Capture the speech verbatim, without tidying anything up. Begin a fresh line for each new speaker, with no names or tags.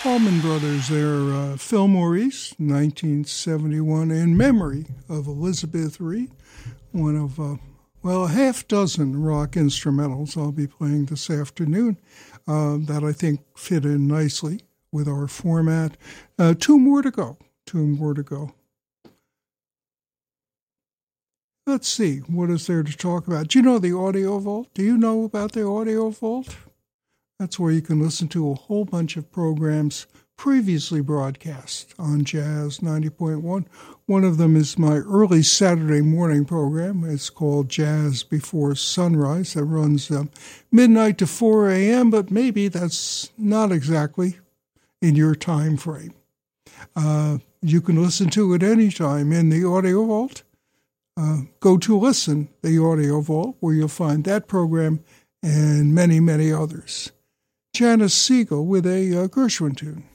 Allman Brothers, their uh, Phil Maurice, nineteen seventy-one, in memory of Elizabeth Reed, one of, uh, well, a half dozen rock instrumentals I'll be playing this afternoon uh, that I think fit in nicely with our format. Uh, two more to go, two more to go. Let's see, what is there to talk about? Do you know the Audio Vault? Do you know about the Audio Vault? That's where you can listen to a whole bunch of programs previously broadcast on Jazz ninety point one. One of them is my early Saturday morning program. It's called Jazz Before Sunrise. That runs um, midnight to four a.m., but maybe that's not exactly in your time frame. Uh, you can listen to it anytime in the Audio Vault. Uh, go to Listen, the Audio Vault, where you'll find that program and many, many others. Janice Siegel with a uh, Gershwin tune.